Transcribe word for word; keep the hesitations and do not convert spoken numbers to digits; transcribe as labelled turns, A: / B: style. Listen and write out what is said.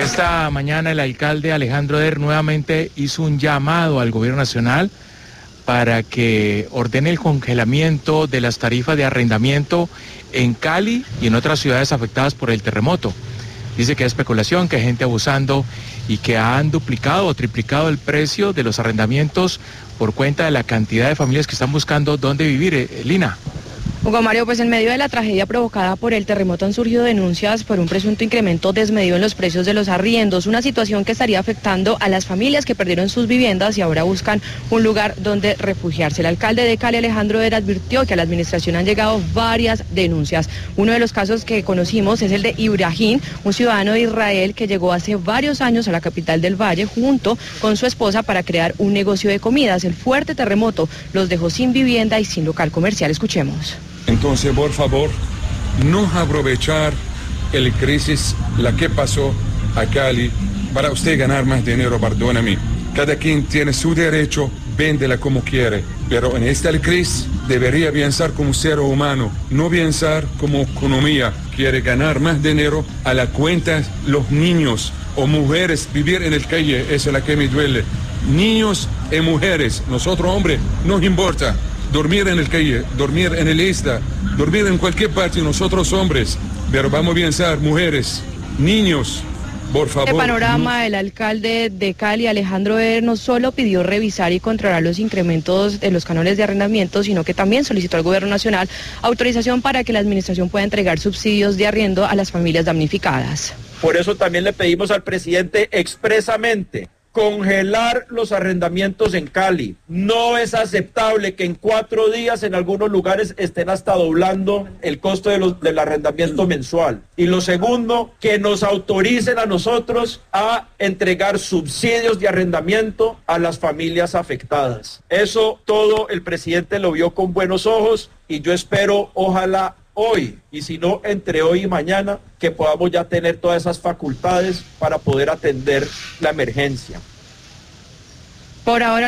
A: Esta mañana el alcalde Alejandro Der nuevamente hizo un llamado al gobierno nacional para que ordene el congelamiento de las tarifas de arrendamiento en Cali y en otras ciudades afectadas por el terremoto. Dice que hay especulación, que hay gente abusando y que han duplicado o triplicado el precio de los arrendamientos por cuenta de la cantidad de familias que están buscando dónde vivir. Eh, Lina.
B: Hugo Mario, pues en medio de la tragedia provocada por el terremoto han surgido denuncias por un presunto incremento desmedido en los precios de los arriendos, una situación que estaría afectando a las familias que perdieron sus viviendas y ahora buscan un lugar donde refugiarse. El alcalde de Cali, Alejandro Der, advirtió que a la administración han llegado varias denuncias. Uno de los casos que conocimos es el de Ibrahim, un ciudadano de Israel que llegó hace varios años a la capital del Valle junto con su esposa para crear un negocio de comidas. El fuerte terremoto los dejó sin vivienda y sin local comercial. Escuchemos.
C: Entonces, por favor, no aprovechar el crisis, la que pasó a Cali, para usted ganar más dinero, perdóname. Cada quien tiene su derecho, véndela como quiere, pero en esta crisis debería pensar como ser humano, no pensar como economía. Quiere ganar más dinero a la cuenta los niños o mujeres, vivir en el calle, esa es la que me duele. Niños y mujeres, nosotros hombres, nos importa. Dormir en el calle, dormir en el esta, dormir en cualquier parte, nosotros hombres, pero vamos a pensar, mujeres, niños, por favor.
B: De panorama, el alcalde de Cali, Alejandro Der, no solo pidió revisar y controlar los incrementos de los cánones de arrendamiento, sino que también solicitó al gobierno nacional autorización para que la administración pueda entregar subsidios de arriendo a las familias damnificadas.
D: Por eso también le pedimos al presidente expresamente congelar los arrendamientos en Cali. No es aceptable que en cuatro días en algunos lugares estén hasta doblando el costo de los, del arrendamiento mensual. Y lo segundo, que nos autoricen a nosotros a entregar subsidios de arrendamiento a las familias afectadas. Eso todo el presidente lo vio con buenos ojos y yo espero, ojalá, hoy, y si no, entre hoy y mañana, que podamos ya tener todas esas facultades para poder atender la emergencia.
B: Por ahora